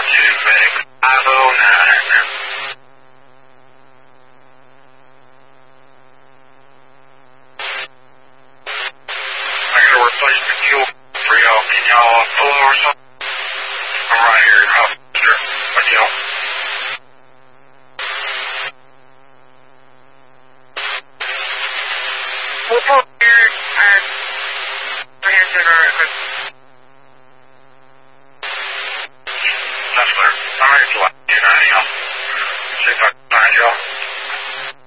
Medic 509. I got a replacement fuel for y'all. Can y'all pull over something? I'm right here in Hofstra. What y'all? We'll pull here and hands in our equipment.